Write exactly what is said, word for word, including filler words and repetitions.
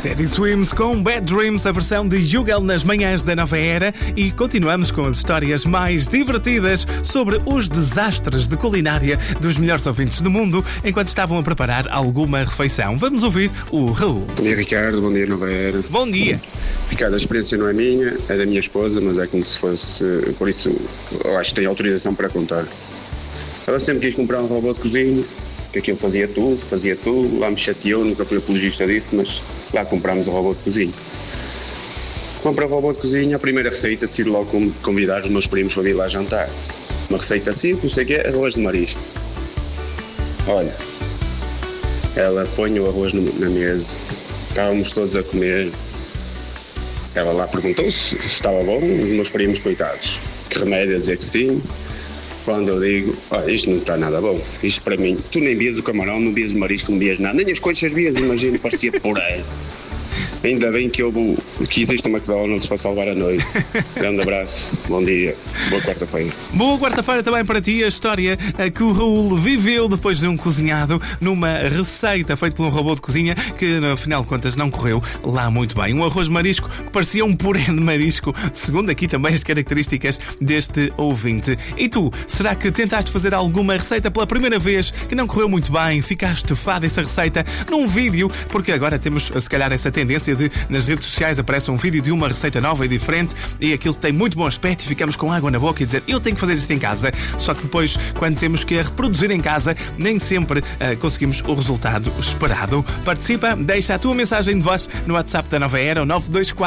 Teddy Swims com Bad Dreams, a versão de Yugal nas manhãs da Nova Era, e continuamos com as histórias mais divertidas sobre os desastres de culinária dos melhores ouvintes do mundo enquanto estavam a preparar alguma refeição. Vamos ouvir o Raul. Bom dia, Ricardo. Bom dia, Nova Era. Bom dia. Ricardo, a experiência não é minha, é da minha esposa, mas é como se fosse, por isso eu acho que tenho autorização para contar. Ela sempre quis comprar um robô de cozinha, que aquilo fazia tudo, fazia tudo, lá me chateou, nunca fui apologista disso, mas lá comprámos o robô de cozinha. Comprei o robô de cozinha, a primeira receita, decido logo convidar os meus primos para vir lá jantar. Uma receita simples, não sei o quê, arroz de marisco. Olha, ela põe o arroz no, na mesa, estávamos todos a comer. Ela lá perguntou se, se estava bom, os meus primos coitados. Que remédio a dizer que sim. Quando eu digo, oh, isto não está nada bom, isto para mim, tu nem vias o camarão, não vias o marisco, não vias nada, nem as coxas vias, imagino, parecia por aí. Ainda bem que, houve, que existe o McDonald's para salvar a noite. Grande abraço, bom dia, boa quarta-feira. Boa quarta-feira também para ti. A história que o Raul viveu depois de um cozinhado numa receita feita por um robô de cozinha que, no final de contas, não correu lá muito bem. Um arroz de marisco que parecia um puré de marisco, segundo aqui também as características deste ouvinte. E tu, será que tentaste fazer alguma receita pela primeira vez que não correu muito bem? Ficaste estufado essa receita num vídeo? Porque agora temos, se calhar, essa tendência de nas redes sociais aparece um vídeo de uma receita nova e diferente e aquilo tem muito bom aspecto e ficamos com água na boca e dizer eu tenho que fazer isto em casa, só que depois quando temos que a reproduzir em casa nem sempre uh, conseguimos o resultado esperado. Participa, deixa a tua mensagem de voz no WhatsApp da Nova Era, o nove dois quatro